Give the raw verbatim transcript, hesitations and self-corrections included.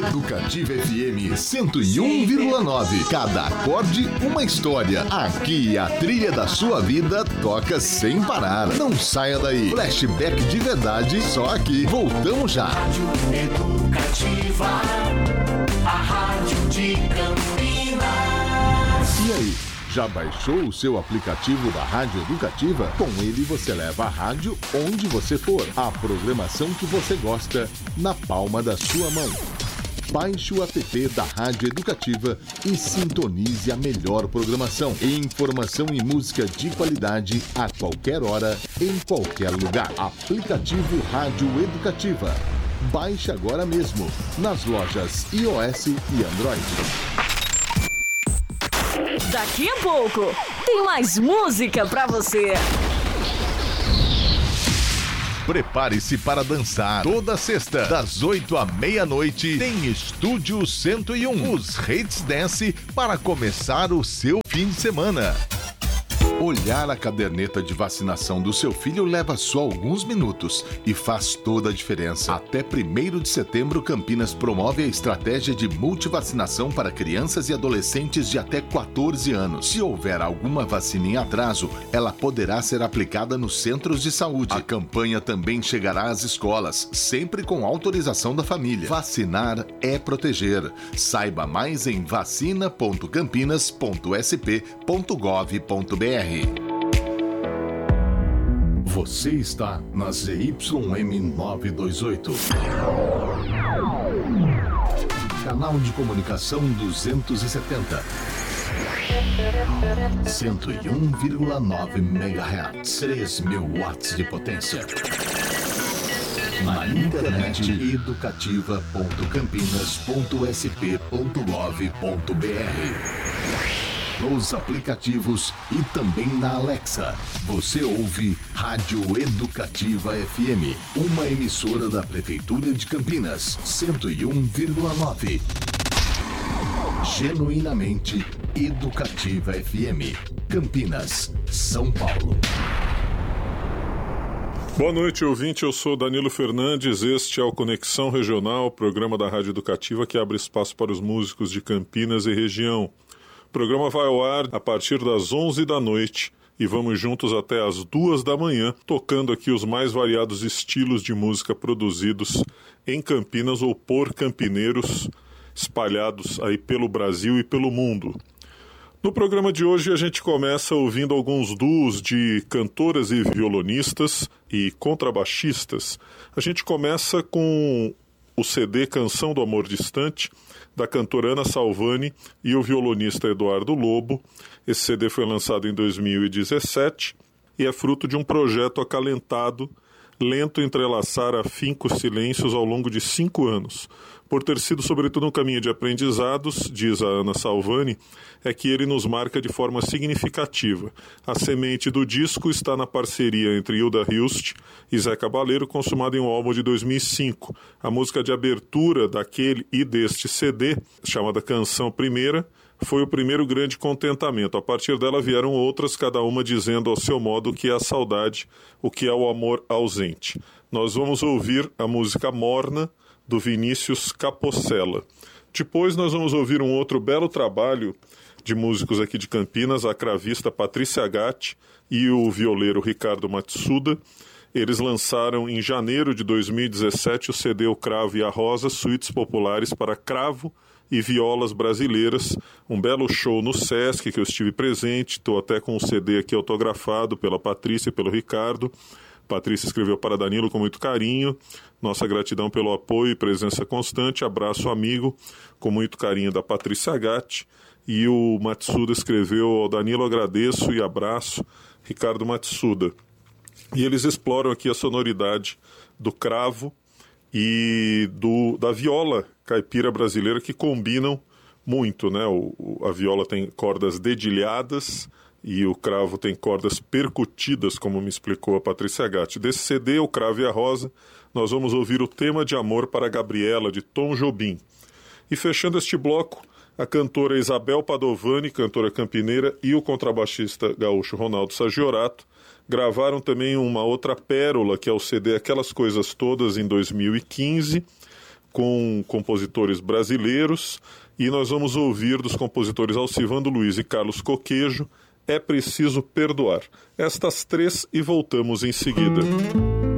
Educativa F M cento e um vírgula nove. Cada acorde, uma história. Aqui a trilha da sua vida toca sem parar. Não saia daí. Flashback de verdade, só aqui. Voltamos já. Rádio Educativa, a rádio de Campinas. E aí? Já baixou o seu aplicativo da Rádio Educativa? Com ele você leva a rádio onde você for. A programação que você gosta na palma da sua mão. Baixe o app da Rádio Educativa e sintonize a melhor programação. Informação e música de qualidade a qualquer hora, em qualquer lugar. Aplicativo Rádio Educativa. Baixe agora mesmo nas lojas iOS e Android. Daqui a pouco tem mais música pra você. Prepare-se para dançar. Toda sexta, das oito à meia-noite, tem Estúdio cento e um. Os Hits Dance para começar o seu fim de semana. Olhar a caderneta de vacinação do seu filho leva só alguns minutos e faz toda a diferença. Até primeiro de setembro, Campinas promove a estratégia de multivacinação para crianças e adolescentes de até quatorze anos. Se houver alguma vacina em atraso, ela poderá ser aplicada nos centros de saúde. A campanha também chegará às escolas, sempre com autorização da família. Vacinar é proteger. Saiba mais em vacina ponto campinas ponto s p ponto gov ponto b r. Você está na Z Y M novecentos e vinte e oito. Canal de comunicação duzentos e setenta. cento e um vírgula nove megahertz. três mil watts de potência. Na internet educativa ponto campinas ponto s p ponto gov ponto b r. Nos aplicativos e também na Alexa. Você ouve Rádio Educativa F M, uma emissora da Prefeitura de Campinas, cento e um vírgula nove. Genuinamente Educativa F M, Campinas, São Paulo. Boa noite, ouvinte. Eu sou Danilo Fernandes. Este é o Conexão Regional, programa da Rádio Educativa que abre espaço para os músicos de Campinas e região. O programa vai ao ar a partir das onze da noite e vamos juntos até as duas da manhã, tocando aqui os mais variados estilos de música produzidos em Campinas ou por campineiros espalhados aí pelo Brasil e pelo mundo. No programa de hoje a gente começa ouvindo alguns duos de cantoras e violonistas e contrabaixistas. A gente começa com o C D Canção do Amor Distante, da cantora Ana Salvani e o violonista Eduardo Lobo. Esse C D foi lançado em dois mil e dezessete e é fruto de um projeto acalentado, lento entrelaçar afincos silêncios ao longo de cinco anos. Por ter sido sobretudo um caminho de aprendizados, diz a Ana Salvani, é que ele nos marca de forma significativa. A semente do disco está na parceria entre Hilda Hilst e Zé Cabaleiro, consumada em um álbum de dois mil e cinco. A música de abertura daquele e deste C D, chamada Canção Primeira, foi o primeiro grande contentamento. A partir dela vieram outras, cada uma dizendo ao seu modo o que é a saudade, o que é o amor ausente. Nós vamos ouvir a música Morna, do Vinícius Capocella. Depois nós vamos ouvir um outro belo trabalho de músicos aqui de Campinas, a cravista Patrícia Gatti e o violeiro Ricardo Matsuda. Eles lançaram em janeiro de dois mil e dezessete o C D O Cravo e a Rosa, suítes populares para cravo e violas brasileiras. Um belo show no Sesc que eu estive presente, estou até com o C D aqui autografado pela Patrícia e pelo Ricardo. Patrícia escreveu para Danilo com muito carinho. Nossa gratidão pelo apoio e presença constante. Abraço, amigo, com muito carinho da Patrícia Gatti. E o Matsuda escreveu ao Danilo, agradeço e abraço, Ricardo Matsuda. E eles exploram aqui a sonoridade do cravo e do, da viola caipira brasileira, que combinam muito, né? O, o, a viola tem cordas dedilhadas e o cravo tem cordas percutidas, como me explicou a Patrícia Gatti. Desse C D, O Cravo e a Rosa, nós vamos ouvir o tema de amor para Gabriela, de Tom Jobim. E fechando este bloco, a cantora Isabel Padovani, cantora campineira, e o contrabaixista gaúcho Ronaldo Sagiorato gravaram também uma outra pérola, que é o C D Aquelas Coisas Todas, em dois mil e quinze, com compositores brasileiros, e nós vamos ouvir dos compositores Alcivando Luiz e Carlos Coquejo, É Preciso Perdoar. Estas três e voltamos em seguida.